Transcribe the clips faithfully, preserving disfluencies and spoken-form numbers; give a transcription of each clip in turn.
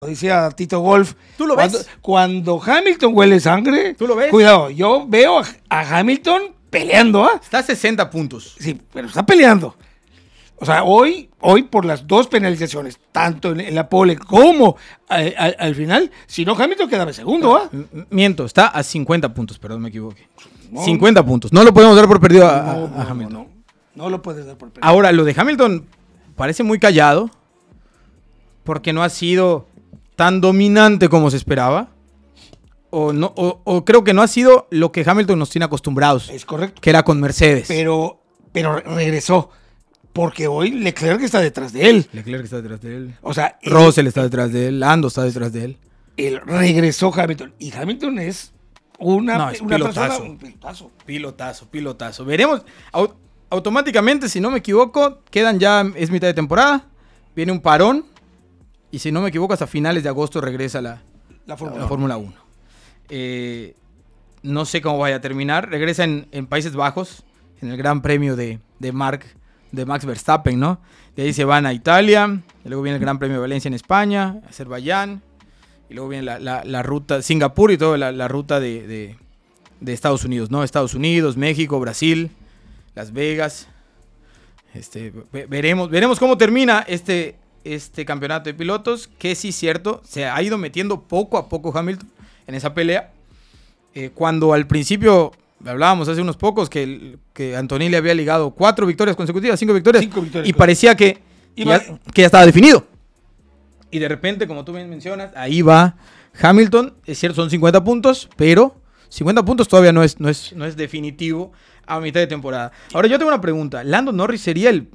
decía Tito Wolff. ¿Tú lo cuando, ves? Cuando Hamilton huele sangre, ¿Tú lo ves? Cuidado, yo veo a, a Hamilton peleando, ¿ah? ¿eh? Está a sesenta puntos. Sí, pero está peleando. O sea, hoy, hoy por las dos penalizaciones, tanto en, en la pole como al, al, al final, si no Hamilton quedaba segundo, ¿ah? ¿eh? Miento, está a cincuenta puntos, perdón, me equivoqué. No, cincuenta puntos. No lo podemos dar por perdido a, no, a, no, a Hamilton. No, no, no lo puedes dar por perdido. Ahora, lo de Hamilton parece muy callado porque no ha sido tan dominante como se esperaba. O, no, o, o creo que no ha sido lo que Hamilton nos tiene acostumbrados. Es correcto. Que era con Mercedes. Pero, pero regresó. Porque hoy Leclerc está detrás de él. Leclerc está detrás de él. O sea, Russell está detrás de él. Lando está detrás de él. Él regresó Hamilton. Y Hamilton es una, no, es una pilotazo. persona. Un pilotazo. Pilotazo, pilotazo. Veremos. Au- automáticamente, si no me equivoco, quedan ya, es mitad de temporada. Viene un parón. Y si no me equivoco, hasta finales de agosto regresa la, La Fórmula la Fórmula uno. Eh, no sé cómo vaya a terminar. Regresa en, en Países Bajos, en el Gran Premio de, de, Mark, de Max Verstappen, ¿no? De ahí se van a Italia, y luego viene el Gran Premio de Valencia en España, Azerbaiyán, y luego viene la, la, la ruta, Singapur y toda la, la ruta de, de, de Estados Unidos, ¿no? Estados Unidos, México, Brasil, Las Vegas. Este, veremos, veremos cómo termina este, este campeonato de pilotos, que sí es cierto, se ha ido metiendo poco a poco Hamilton en esa pelea. Eh, cuando al principio hablábamos hace unos pocos que, que Antonelli había ligado cuatro victorias consecutivas, cinco victorias, Cinco victorias y parecía que Iba... ya, que ya estaba definido. Y de repente, como tú bien mencionas, ahí va Hamilton. Es cierto, son cincuenta puntos, pero cincuenta puntos todavía no es, no es, no es definitivo a mitad de temporada. Ahora yo tengo una pregunta. ¿Lando Norris sería el,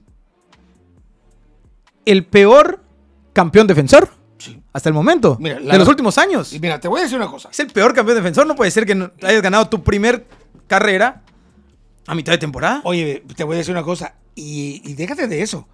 el peor campeón defensor? Sí. Hasta el momento, mira, la, de los últimos años. Y mira, te voy a decir una cosa. Es el peor campeón defensor. No puede ser que no hayas ganado tu primer carrera a mitad de temporada. Oye, te voy a decir una cosa. Y, y déjate de eso.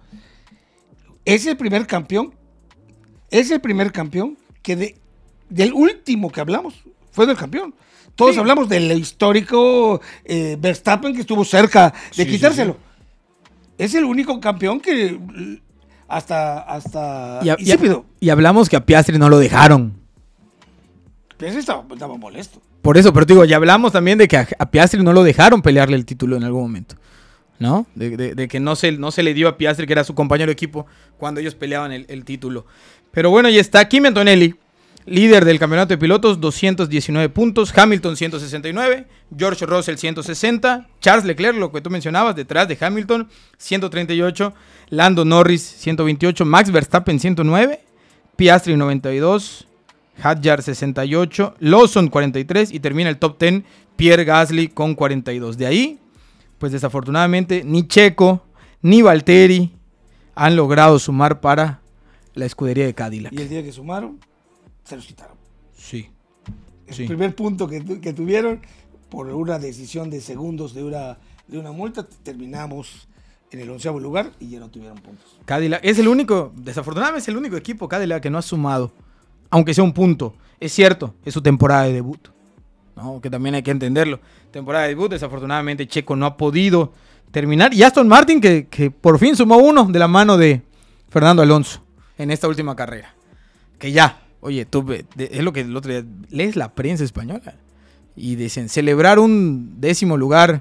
Es el primer campeón. Es el primer campeón que de, del último que hablamos fue del campeón. Todos Sí. hablamos del histórico eh, Verstappen que estuvo cerca de Sí, quitárselo. sí, sí. Es el único campeón que hasta hasta Y, a- y, insípido. y hablamos que a Piastri no lo dejaron. Pero ese estaba, estaba molesto. Por eso, pero te digo, ya hablamos también de que a, a Piastri no lo dejaron pelearle el título en algún momento, ¿no? De, de- de que no se, no se le dio a Piastri, que era su compañero de equipo, cuando ellos peleaban el, el título. Pero bueno, y está Kimi Antonelli, líder del campeonato de pilotos, doscientos diecinueve puntos, Hamilton ciento sesenta y nueve, George Russell ciento sesenta, Charles Leclerc, lo que tú mencionabas, detrás de Hamilton, ciento treinta y ocho, Lando Norris ciento veintiocho, Max Verstappen ciento nueve, Piastri noventa y dos, Hadjar sesenta y ocho, Lawson cuarenta y tres y termina el top diez Pierre Gasly con cuarenta y dos. De ahí, pues desafortunadamente ni Checo ni Valtteri han logrado sumar para la escudería de Cadillac. Y el día que sumaron, se los quitaron. Sí. El Sí. primer punto que, tu- que tuvieron por una decisión de segundos de una, de una multa, terminamos en el onceavo lugar y ya no tuvieron puntos. Cadillac es el único, desafortunadamente es el único equipo Cadillac que no ha sumado, aunque sea un punto. Es cierto, es su temporada de debut, ¿no? Que también hay que entenderlo. Temporada de debut, desafortunadamente Checo no ha podido terminar. Y Aston Martin que, que por fin sumó uno de la mano de Fernando Alonso en esta última carrera. Que ya, oye, tú ve- de- es lo que el otro día lees la prensa española y dicen celebrar un décimo lugar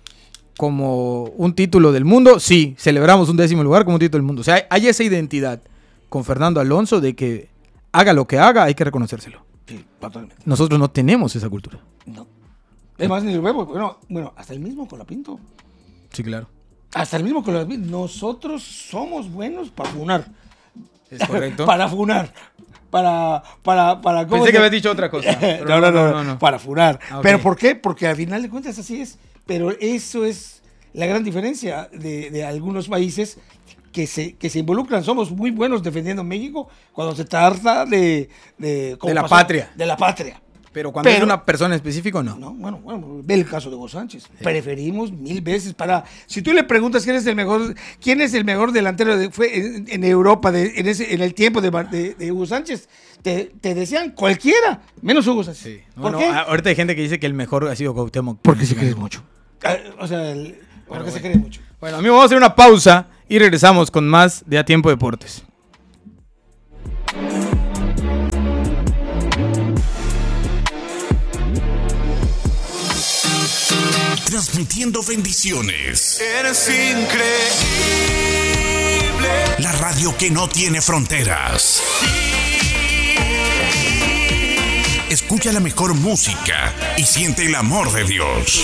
como un título del mundo. Sí, celebramos un décimo lugar como un título del mundo. O sea, hay, hay esa identidad con Fernando Alonso de que haga lo que haga, hay que reconocérselo. Sí, totalmente. Nosotros no tenemos esa cultura. No. Es más, ni lo vemos. Bueno, bueno, hasta el mismo Colapinto. Sí, claro. Hasta el mismo Colapinto. Nosotros somos buenos para funar. Es correcto. Para funar. Para, para, para. ¿cómo Pensé se- que habías dicho otra cosa. pero no, no, no, no, para funar. Ah, ok. ¿Pero por qué? Porque al final de cuentas así es. Pero eso es la gran diferencia de, de algunos países que se, que se involucran. Somos muy buenos defendiendo México cuando se trata de... De, como De la pasó, patria. De la patria. Pero cuando Pero- es una persona específica, no. No, bueno, bueno, ve el caso de Hugo Sánchez. Preferimos mil veces para... Si tú le preguntas quién es el mejor, quién es el mejor delantero de, fue en, en Europa de, en, ese, en el tiempo de, de, de Hugo Sánchez, te, te decían cualquiera, menos Hugo Sánchez. Sí. ¿Por Bueno, qué? ahorita hay gente que dice que el mejor ha sido Cuauhtémoc. Porque se cree mucho. Ah, O sea, el- porque bueno. se cree mucho. Bueno, amigos, vamos a hacer una pausa y regresamos con más de A Tiempo Deportes. transmitiendo bendiciones. Eres increíble. La radio que no tiene fronteras. Escucha la mejor música y siente el amor de Dios.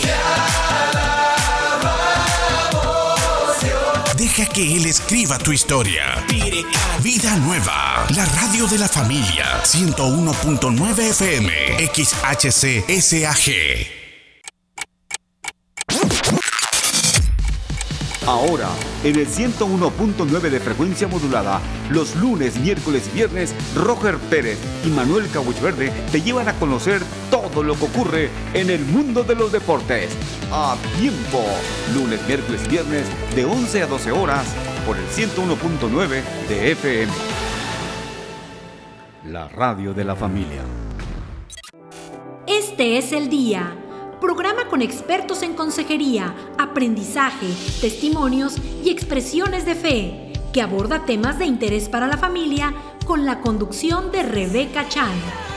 Deja que Él escriba tu historia. Vida Nueva, la radio de la familia. ciento uno punto nueve F M, X H C S A G. Ahora, en el ciento uno punto nueve de frecuencia modulada, los lunes, miércoles y viernes, Roger Pérez y Manuel Cabuchverde te llevan a conocer todo lo que ocurre en el mundo de los deportes. A tiempo, lunes, miércoles y viernes, de once a doce horas, por el ciento uno punto nueve de F M. La radio de la familia. Este es el día. Programa con expertos en consejería, aprendizaje, testimonios y expresiones de fe, que aborda temas de interés para la familia con la conducción de Rebeca Chan.